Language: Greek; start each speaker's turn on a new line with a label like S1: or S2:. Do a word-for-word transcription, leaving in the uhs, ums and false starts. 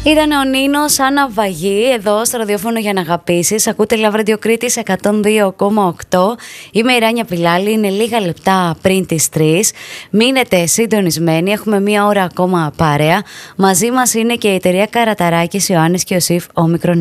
S1: Ήταν ο Νίνος σαν ναυαγή εδώ στο ραδιόφωνο για να αγαπήσεις. Ακούτε Love Radio Κρήτης εκατόν δύο κόμμα οκτώ. Είμαι η Ράνια Πιλάλη, είναι λίγα λεπτά πριν τις τρεις. Μείνετε συντονισμένοι, έχουμε μία ώρα ακόμα παρέα. Μαζί μας είναι και η εταιρεία Καραταράκης, Ιωάννης και Ιωσήφ Όμικρον.